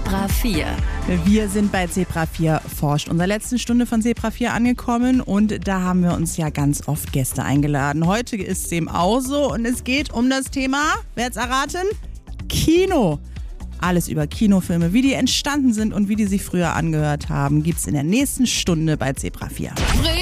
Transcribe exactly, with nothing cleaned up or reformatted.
Zebra vier. Wir sind bei Zebra vier forscht, unserer letzten Stunde von Zebra vier angekommen, und da haben wir uns ja ganz oft Gäste eingeladen. Heute ist es dem auch so und es geht um das Thema, wer hat's erraten? Kino. Alles über Kinofilme, wie die entstanden sind und wie die sich früher angehört haben, gibt's in der nächsten Stunde bei Zebra vier.